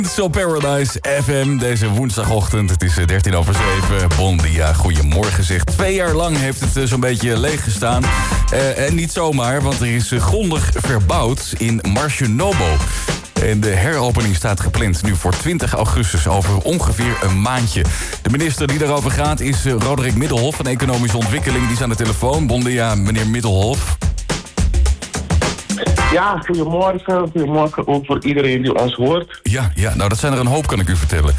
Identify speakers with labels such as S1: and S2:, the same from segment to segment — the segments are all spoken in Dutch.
S1: So Paradise FM deze woensdagochtend. Het is 7:13. Bon dia, goedemorgen zeg. 2 jaar lang heeft het zo'n beetje leeg gestaan. En niet zomaar, want er is grondig verbouwd in Marcianobo. En de heropening staat gepland nu voor 20 augustus, over ongeveer een maandje. De minister die daarover gaat is Roderick Middelhoff van Economische Ontwikkeling. Die is aan de telefoon. Bon dia, meneer Middelhoff.
S2: Ja, goedemorgen. Goedemorgen ook voor iedereen die ons hoort.
S1: Ja, nou dat zijn er een hoop, kan ik u vertellen.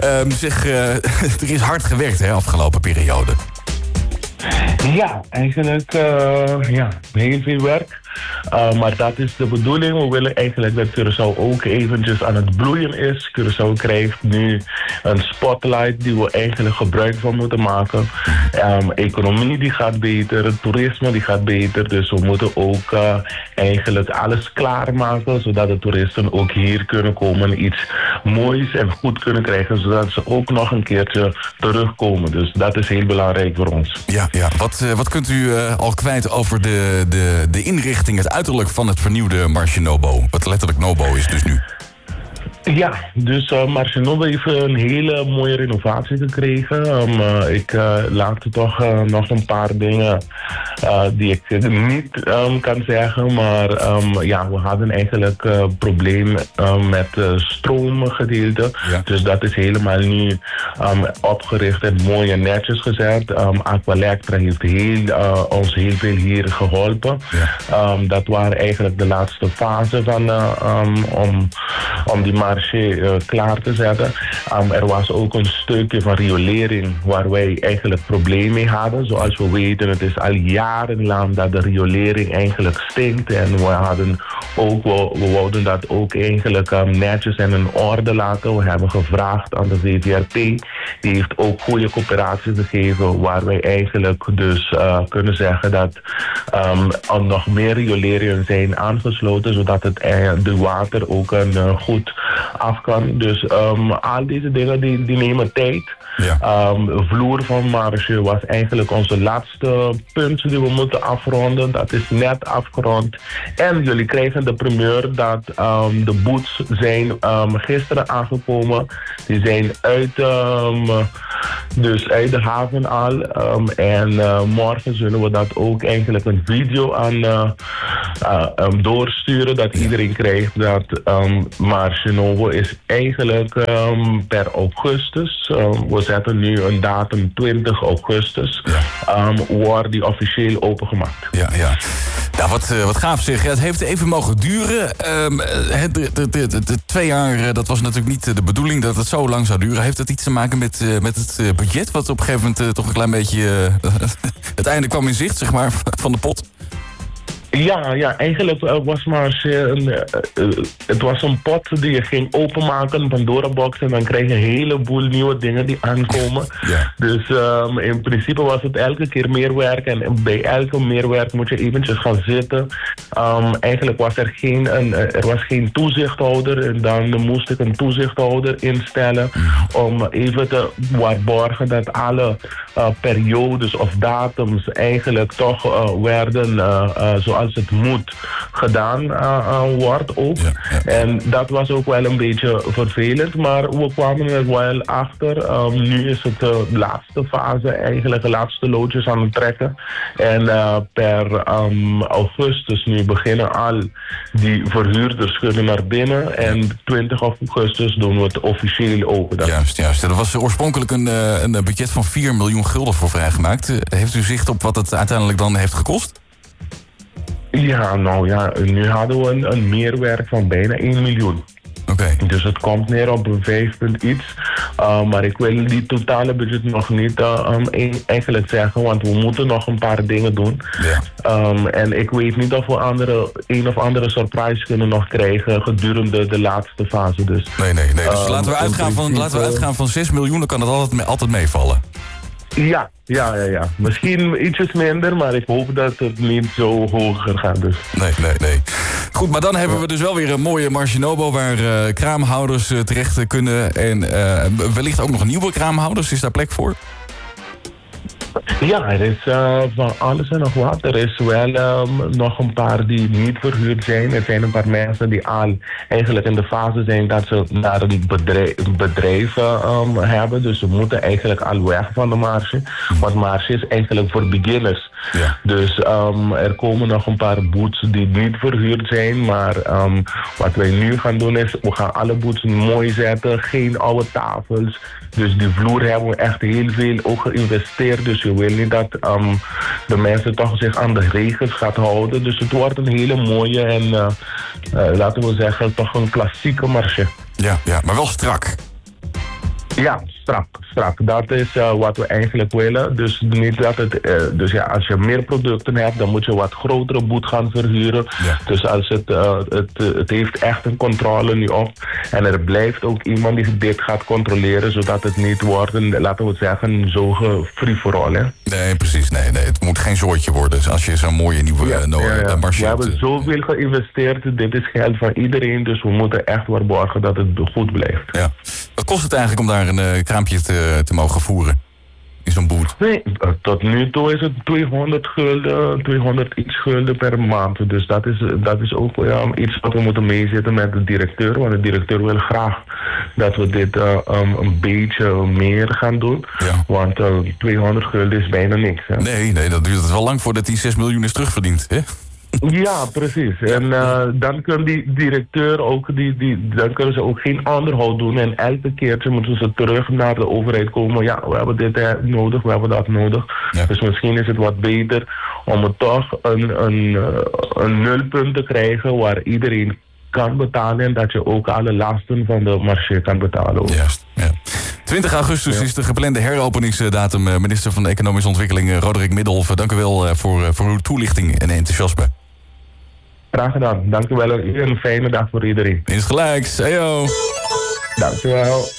S1: Er is hard gewerkt, hè, afgelopen periode.
S2: Ja, eigenlijk heel veel werk. Maar dat is de bedoeling. We willen eigenlijk dat Curaçao ook eventjes aan het bloeien is. Curaçao krijgt nu een spotlight die we eigenlijk gebruik van moeten maken. Economie die gaat beter, toerisme die gaat beter. Dus we moeten ook eigenlijk alles klaarmaken, zodat de toeristen ook hier kunnen komen en iets moois en goed kunnen krijgen, zodat ze ook nog een keertje terugkomen. Dus dat is heel belangrijk voor ons.
S1: Ja. Wat kunt u al kwijt over de inrichting, het uiterlijk van het vernieuwde Marcianobo? Wat letterlijk Nobo is dus nu.
S2: Ja, dus Marcianobo heeft een hele mooie renovatie gekregen. Ik laat toch nog een paar dingen die ik niet kan zeggen. Maar we hadden eigenlijk een probleem met het stroomgedeelte. Ja. Dus dat is helemaal nu opgericht en mooi en netjes gezet. Aqualectra heeft ons heel veel hier geholpen. Ja. Dat waren eigenlijk de laatste fase van om die marge klaar te zetten. Er was ook een stukje van riolering waar wij eigenlijk problemen mee hadden. Zoals we weten, het is al jarenlang dat de riolering eigenlijk stinkt. En we wouden dat ook eigenlijk netjes en in orde laten. We hebben gevraagd aan de VVRP. Die heeft ook goede coöperatie gegeven waar wij eigenlijk dus kunnen zeggen dat nog meer rioleringen zijn aangesloten, zodat de water ook goed af kan. Dus al deze dingen die nemen tijd. Ja. Vloer van marge was eigenlijk onze laatste punt die we moeten afronden. Dat is net afgerond. En jullie krijgen de primeur dat de boots zijn gisteren aangekomen. Die zijn uit de haven al. En morgen zullen we dat ook eigenlijk een video aan doorsturen. Dat iedereen krijgt dat Marcianobo is eigenlijk per augustus. We zetten nu een datum 20 augustus. Ja. Wordt die officieel opengemaakt.
S1: Ja. Nou, wat gaaf zeg. Ja, het heeft even mogen duren. De 2 jaar, dat was natuurlijk niet de bedoeling dat het zo lang zou duren. Heeft dat iets te maken met het budget? Wat op een gegeven moment toch een klein beetje... het einde kwam in zicht, zeg maar, van de pot?
S2: Ja, eigenlijk was het was een pot die je ging openmaken, een Pandora-box, en dan krijg je een heleboel nieuwe dingen die aankomen. Ja. Dus in principe was het elke keer meer werk en bij elke meer werk moet je eventjes gaan zitten. Eigenlijk was er geen toezichthouder en dan moest ik een toezichthouder instellen om even te waarborgen dat alle periodes of datums eigenlijk toch werden zoals het moet gedaan wordt ook. Ja. En dat was ook wel een beetje vervelend, maar we kwamen er wel achter. Nu is het de laatste fase, eigenlijk de laatste loodjes aan het trekken. En per augustus nu beginnen al die verhuurders kunnen naar binnen. En 20 augustus doen we het officieel open.
S1: Juist. Er was oorspronkelijk een budget van 4 miljoen gulden voor vrijgemaakt. Heeft u zicht op wat het uiteindelijk dan heeft gekost?
S2: Ja, nu hadden we een meerwerk van bijna 1 miljoen.
S1: Okay.
S2: Dus het komt neer op 5 punt iets. Maar ik wil die totale budget nog niet eigenlijk zeggen, want we moeten nog een paar dingen doen. Yeah. En ik weet niet of we een of andere surprise kunnen nog krijgen gedurende de laatste fase. Dus,
S1: nee. Dus laten we uitgaan van 6 miljoen, dan kan het altijd meevallen.
S2: Ja. Misschien ietsjes minder, maar ik hoop dat het niet zo hoger gaat. Dus.
S1: Nee. Goed, maar dan hebben we dus wel weer een mooie Marcianobo waar kraamhouders terecht kunnen. En wellicht ook nog nieuwe kraamhouders. Is daar plek voor?
S2: Ja, er is van alles en nog wat. Er is wel nog een paar die niet verhuurd zijn. Er zijn een paar mensen die al eigenlijk in de fase zijn dat ze naar een bedrijf hebben. Dus ze moeten eigenlijk al weg van de marge. Want marge is eigenlijk voor beginners.
S1: Ja.
S2: Dus er komen nog een paar booths die niet verhuurd zijn. Maar wat wij nu gaan doen is, we gaan alle booths mooi zetten. Geen oude tafels. Dus die vloer hebben we echt heel veel ook geïnvesteerd. Dus je wil niet dat de mensen toch zich aan de regels gaat houden. Dus het wordt een hele mooie en laten we zeggen toch een klassieke marché.
S1: Ja, maar wel strak.
S2: Ja, strak. Dat is wat we eigenlijk willen. Dus niet dat het, dus ja, als je meer producten hebt, dan moet je wat grotere boot gaan verhuren. Ja. Dus als het heeft echt een controle nu op. En er blijft ook iemand die dit gaat controleren, zodat het niet wordt, laten we zeggen, zo free for all. Hè?
S1: Nee, precies. Nee. Het moet geen zoortje worden. Dus als je zo'n mooie nieuwe marché
S2: hebt. We hebben zoveel geïnvesteerd. Dit is geld van iedereen. Dus we moeten echt waarborgen dat het goed blijft.
S1: Ja. Wat kost het eigenlijk om daar een kraampje te mogen voeren? In zo'n boot?
S2: Nee, tot nu toe is het 200 iets gulden per maand. Dus dat is ook iets wat we moeten meezitten met de directeur. Want de directeur wil graag dat we dit een beetje meer gaan doen. Ja. Want 200 gulden is bijna niks. Hè?
S1: Nee, dat duurt het wel lang voordat die 6 miljoen is terugverdiend. Hè?
S2: Ja, precies. En dan kan die directeur ook, dan kunnen ze ook geen onderhoud doen. En elke keertje moeten ze terug naar de overheid komen. Ja, we hebben dit nodig, we hebben dat nodig. Ja. Dus misschien is het wat beter om het toch een nulpunt te krijgen waar iedereen kan betalen. En dat je ook alle lasten van de marché kan betalen. Ook.
S1: Juist, ja. 20 augustus is de geplande heropeningsdatum. Minister van Economische Ontwikkeling Roderick Middelhoff. Dank u wel voor uw toelichting en enthousiasme.
S2: Graag gedaan. Dank u wel. Een fijne dag voor iedereen.
S1: Is gelijks. Heyo.
S2: Dank u wel.